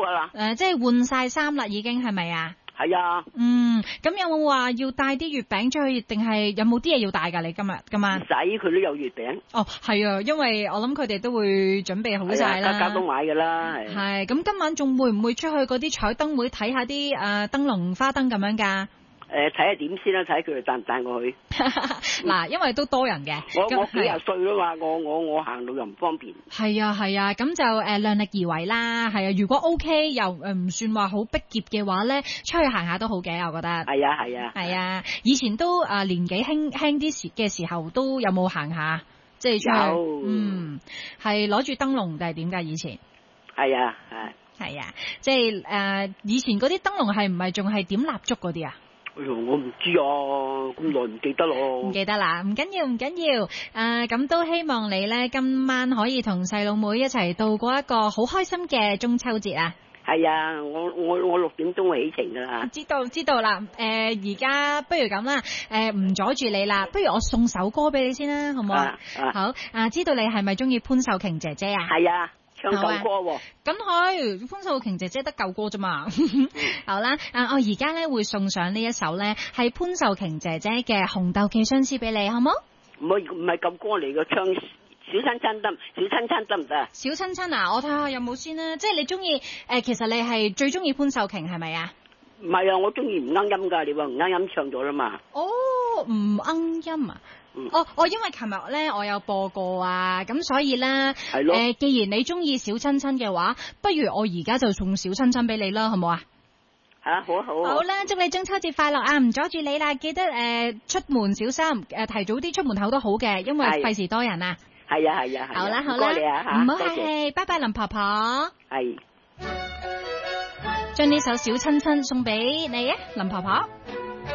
啦。 即係換晒衫啦，已經係咪啊？ 係啊。 咁有冇話要帶啲月餅出去，定係有冇啲嘢要帶㗎？你今晚？ 唔使，佢都有月餅。 哦，係啊，因為我諗佢哋都會準備好晒啦。 家都買㗎啦。 係，咁今晚仲會唔會出去嗰啲彩燈會睇下啲燈籠花燈咁樣㗎？ 睇下點先啦，睇佢哋帶唔帶我去。 嗱，因為都多人嘅。 我幾廿歲啦嘛，我行路又唔方便。 係啊，咁就量力而為啦。係啊，如果 OK 又唔算話好逼仄嘅話咧，出去行下都好嘅，我覺得。係啊，以前都年紀輕啲嘅時候都有冇行下？即係出去。係攞住燈籠定係點㗎？以前。係啊，即係以前嗰啲燈籠係唔係仲係點蠟燭嗰啲啊？ 哎呦，我唔知啊，咁耐唔記得咯。唔記得啦，唔緊要。咁都希望你咧今晚可以同細佬妹一齊度過一個好開心嘅中秋節啊！ 係啊，我6點鐘會起程噶啦。 知道啦。而家不如咁啦，唔阻住你啦，不如我送首歌俾你先啦，好唔好啊？好。知道你係咪中意潘秀瓊姐姐啊？ 係啊。唱舊歌喎， 咁係潘秀瓊姐姐得舊歌啫嘛。好啦，我而家咧會送上呢一首咧係潘秀瓊姐姐嘅《紅豆寄相思》俾你，好冇？ 唔係舊歌嚟嘅，唱小親親得唔得？ 小親親啊，我睇下有冇先啦。即係你中意其實你係最中意潘秀瓊係咪啊？ 唔係啊，我中意唔啱音㗎，你話唔啱音唱咗啦嘛。 哦，唔啱音啊？因為琴日咧我有播過啊，咁所以咧， 係咯。 既然你中意小親親嘅話，不如我而家就送小親親俾你啦，好唔好啊？ 好。 好啦，祝你中秋節快樂啊！唔阻住你啦，記得出門小心，提早啲出門口都好嘅，因為費事多人啊。 係啊。 好啦， 唔該你啊， 唔好客氣，拜拜林婆婆。 係。 將呢首小親親送俾你啊，林婆婆。